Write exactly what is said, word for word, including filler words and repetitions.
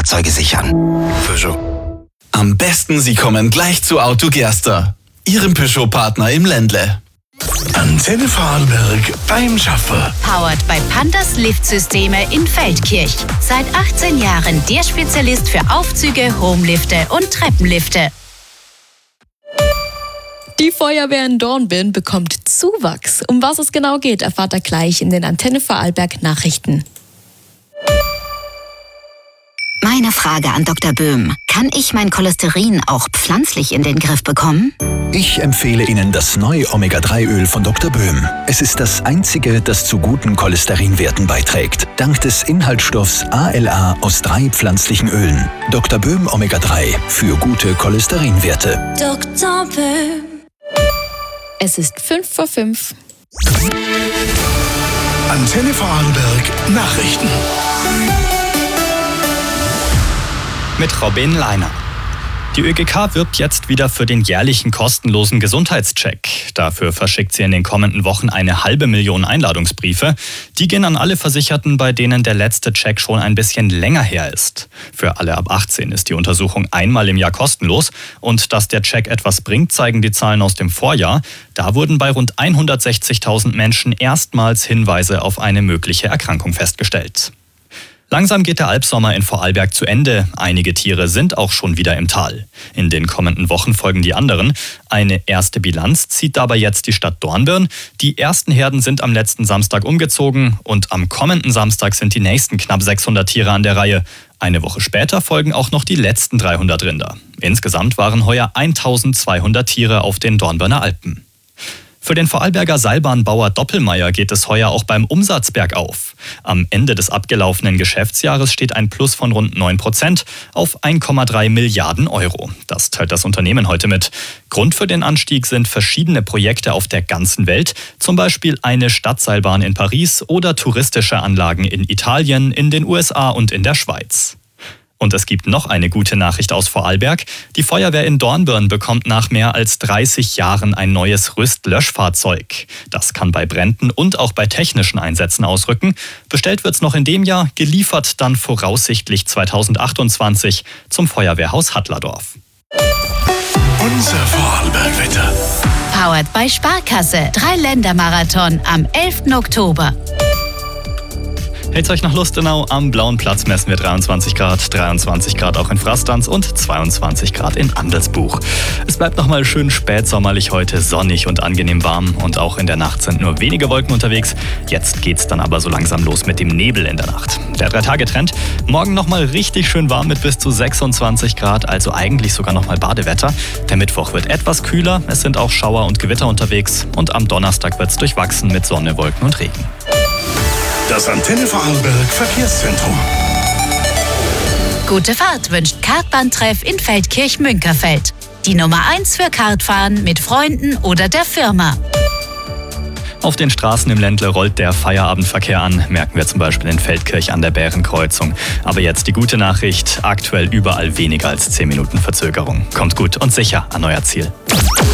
Fahrzeuge sichern. Peugeot. Am besten, Sie kommen gleich zu Auto Gerster, Ihrem Peugeot-Partner im Ländle. Antenne Vorarlberg beim Schaffer. Powered by Pandas Liftsysteme in Feldkirch. Seit achtzehn Jahren der Spezialist für Aufzüge, Homelifte und Treppenlifte. Die Feuerwehr in Dornbirn bekommt Zuwachs. Um was es genau geht, erfahrt ihr gleich in den Antenne Vorarlberg Nachrichten. Meine Frage an Doktor Böhm. Kann ich mein Cholesterin auch pflanzlich in den Griff bekommen? Ich empfehle Ihnen das neue Omega drei Öl von Doktor Böhm. Es ist das einzige, das zu guten Cholesterinwerten beiträgt. Dank des Inhaltsstoffs A L A aus drei pflanzlichen Ölen. Doktor Böhm Omega drei für gute Cholesterinwerte. Doktor Böhm. Es ist fünf vor fünf. Antenne Vorarlberg Nachrichten. Mit Robin Leiner. Die ÖGK wirbt jetzt wieder für den jährlichen kostenlosen Gesundheitscheck. Dafür verschickt sie in den kommenden Wochen eine halbe Million Einladungsbriefe. Die gehen an alle Versicherten, bei denen der letzte Check schon ein bisschen länger her ist. Für alle ab achtzehn ist die Untersuchung einmal im Jahr kostenlos. Und dass der Check etwas bringt, zeigen die Zahlen aus dem Vorjahr. Da wurden bei rund hundertsechzigtausend Menschen erstmals Hinweise auf eine mögliche Erkrankung festgestellt. Langsam geht der Albsommer in Vorarlberg zu Ende. Einige Tiere sind auch schon wieder im Tal. In den kommenden Wochen folgen die anderen. Eine erste Bilanz zieht dabei jetzt die Stadt Dornbirn. Die ersten Herden sind am letzten Samstag umgezogen und am kommenden Samstag sind die nächsten knapp sechshundert Tiere an der Reihe. Eine Woche später folgen auch noch die letzten dreihundert Rinder. Insgesamt waren heuer eintausendzweihundert Tiere auf den Dornbirner Alpen. Für den Vorarlberger Seilbahnbauer Doppelmayr geht es heuer auch beim Umsatz bergauf. Am Ende des abgelaufenen Geschäftsjahres steht ein Plus von rund neun Prozent auf ein Komma drei Milliarden Euro. Das teilt das Unternehmen heute mit. Grund für den Anstieg sind verschiedene Projekte auf der ganzen Welt, zum Beispiel eine Stadtseilbahn in Paris oder touristische Anlagen in Italien, in den U S A und in der Schweiz. Und es gibt noch eine gute Nachricht aus Vorarlberg. Die Feuerwehr in Dornbirn bekommt nach mehr als dreißig Jahren ein neues Rüstlöschfahrzeug. Das kann bei Bränden und auch bei technischen Einsätzen ausrücken. Bestellt wird's noch in dem Jahr, geliefert dann voraussichtlich zweitausendachtundzwanzig zum Feuerwehrhaus Hattlerdorf. Unser Vorarlberg-Wetter. Powered by Sparkasse. Drei-Länder-Marathon am elften Oktober. Hält euch nach Lustenau, am Blauen Platz messen wir dreiundzwanzig Grad, dreiundzwanzig Grad auch in Frastanz und zweiundzwanzig Grad in Andelsbuch. Es bleibt nochmal schön spätsommerlich heute, sonnig und angenehm warm und auch in der Nacht sind nur wenige Wolken unterwegs. Jetzt geht's dann aber so langsam los mit dem Nebel in der Nacht. Der Drei-Tage-Trend, morgen nochmal richtig schön warm mit bis zu sechsundzwanzig Grad, also eigentlich sogar nochmal Badewetter. Der Mittwoch wird etwas kühler, es sind auch Schauer und Gewitter unterwegs und am Donnerstag wird's durchwachsen mit Sonne, Wolken und Regen. Das Antenne Vorarlberg Verkehrszentrum. Gute Fahrt wünscht Kartbahntreff in Feldkirch-Münkerfeld. Die Nummer eins für Kartfahren mit Freunden oder der Firma. Auf den Straßen im Ländle rollt der Feierabendverkehr an, merken wir zum Beispiel in Feldkirch an der Bärenkreuzung. Aber jetzt die gute Nachricht, aktuell überall weniger als zehn Minuten Verzögerung. Kommt gut und sicher an euer Ziel.